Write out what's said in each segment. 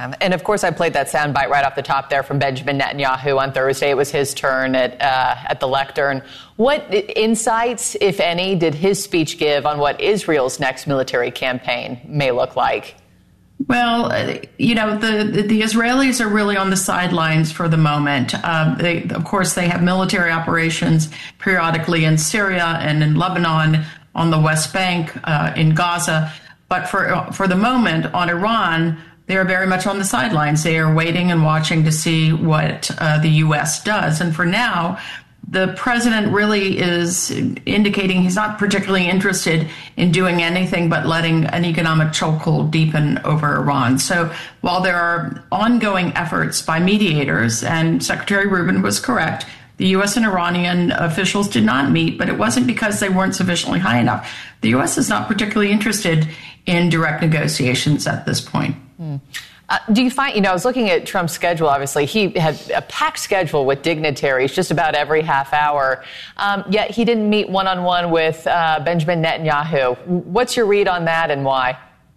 Yeah, and of course I played that soundbite right off the top there from Benjamin Netanyahu on Thursday. It was his turn at the lectern. What insights, if any, did his speech give on what Israel's next military campaign may look like? Well, the Israelis are really on the sidelines for the moment. Of course, they have military operations periodically in Syria and in Lebanon, on the West Bank, in Gaza. But for the moment, on Iran, they are very much on the sidelines. They are waiting and watching to see what the U.S. does. And for now, the president really is indicating he's not particularly interested in doing anything but letting an economic chokehold deepen over Iran. So while there are ongoing efforts by mediators, and Secretary Rubin was correct, the U.S. and Iranian officials did not meet, but it wasn't because they weren't sufficiently high enough. The U.S. is not particularly interested in direct negotiations at this point. Do you find, I was looking at Trump's schedule, obviously. He had a packed schedule with dignitaries just about every half hour, yet he didn't meet one-on-one with Benjamin Netanyahu. What's your read on that and why?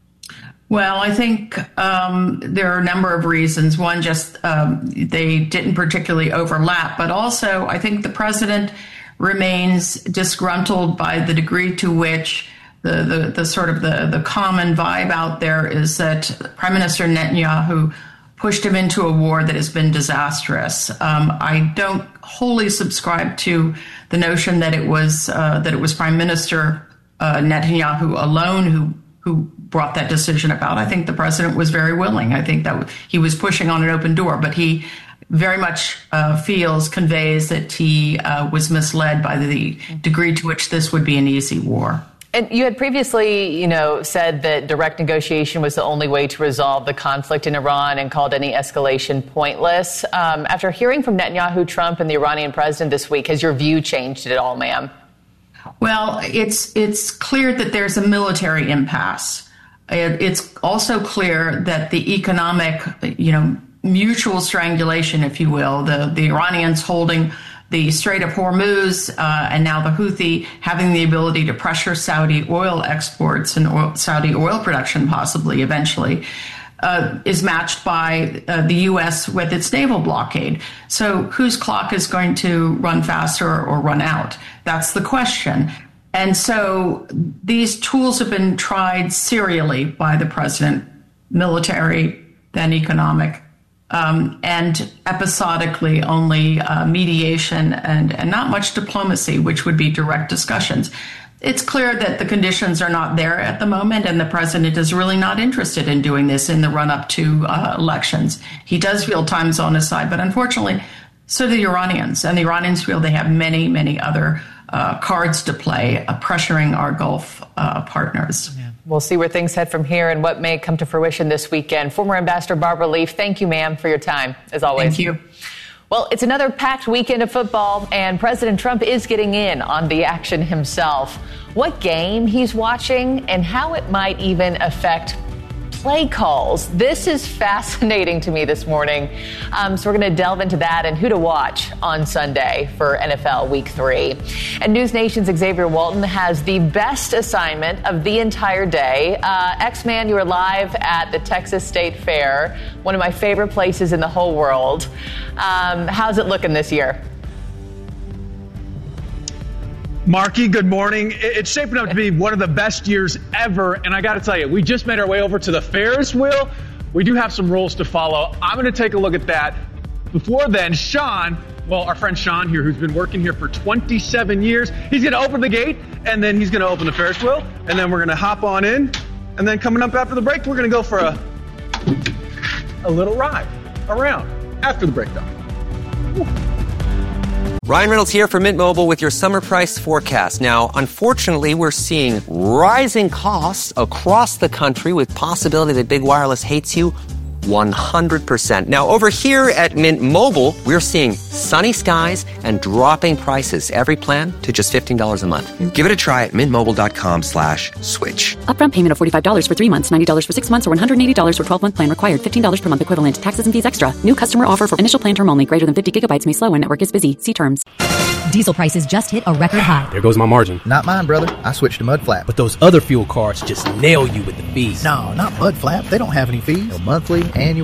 Well, I think there are a number of reasons. One, just they didn't particularly overlap, but also I think the president remains disgruntled by the degree to which the sort of the common vibe out there is that Prime Minister Netanyahu pushed him into a war that has been disastrous. I don't wholly subscribe to the notion that it was Prime Minister Netanyahu alone who brought that decision about. I think the president was very willing. I think that he was pushing on an open door, but he very much conveys that he was misled by the degree to which this would be an easy war. And you had previously, said that direct negotiation was the only way to resolve the conflict in Iran and called any escalation pointless. After hearing from Netanyahu, Trump, and the Iranian president this week, has your view changed at all, ma'am? Well, it's clear that there's a military impasse. It's also clear that the economic, mutual strangulation, if you will, the Iranians holding the Strait of Hormuz, and now the Houthi having the ability to pressure Saudi oil exports and Saudi oil production possibly eventually, is matched by the U.S. with its naval blockade. So whose clock is going to run faster or run out? That's the question. And so these tools have been tried serially by the president, military, then economic, and episodically only mediation and not much diplomacy, which would be direct discussions. It's clear that the conditions are not there at the moment, and the president is really not interested in doing this in the run-up to elections. He does feel time's on his side, but unfortunately, so do the Iranians. And the Iranians feel they have many, many other cards to play, pressuring our Gulf partners. Yeah. We'll see where things head from here and what may come to fruition this weekend. Former Ambassador Barbara Leaf, thank you, ma'am, for your time, as always. Thank you. Well, it's another packed weekend of football, and President Trump is getting in on the action himself. What game he's watching and how it might even affect play calls. This is fascinating to me this morning. So we're going to delve into that and who to watch on Sunday for NFL Week 3. And News Nation's Xavier Walton has the best assignment of the entire day. X-Man, you were live at the Texas State Fair, one of my favorite places in the whole world. How's it looking this year? Marky, good morning. It's shaping up to be one of the best years ever. And I got to tell you, we just made our way over to the Ferris wheel. We do have some rules to follow. I'm going to take a look at that. Before then, Sean, our friend Sean here, who's been working here for 27 years, he's going to open the gate and then he's going to open the Ferris wheel. And then we're going to hop on in. And then coming up after the break, we're going to go for a little ride around after the break, though. Ooh. Ryan Reynolds here for Mint Mobile with your summer price forecast. Now, unfortunately, we're seeing rising costs across the country with possibility that big wireless hates you 100%. Now, over here at Mint Mobile, we're seeing sunny skies and dropping prices. Every plan to just $15 a month. Give it a try at mintmobile.com/switch. Upfront payment of $45 for 3 months, $90 for 6 months, or $180 for 12-month plan required. $15 per month equivalent. Taxes and fees extra. New customer offer for initial plan term only. Greater than 50 gigabytes may slow when network is busy. See terms. Diesel prices just hit a record high. There goes my margin. Not mine, brother. I switched to Mud Flap. But those other fuel cards just nail you with the fees. No, not Mud Flap. They don't have any fees. No monthly, annual.